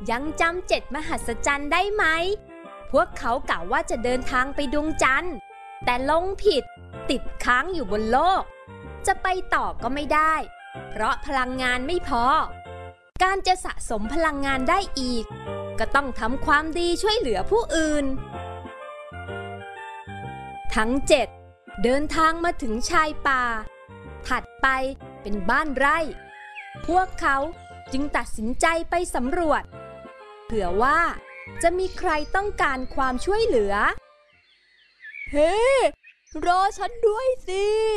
ยังจำ7 มหัศจรรย์ได้ไหมพวกเขากล่าวว่าจะเดินทางไปดวงจันทร์แต่ลงผิดติดค้างอยู่บนโลกจะไปต่อก็ไม่ได้เพราะพลังงานไม่พอการจะสะสมพลังงานได้อีกก็ต้องทำความดีช่วยเหลือผู้อื่นทั้ง7เดินทางมาถึงชายป่าถัดไปเป็นบ้านไร่พวกเขาจึงตัดสินใจไปสำรวจเผื่อว่าจะมีใครต้องการความช่วยเหลือเฮ้ รอฉันด้วยสิ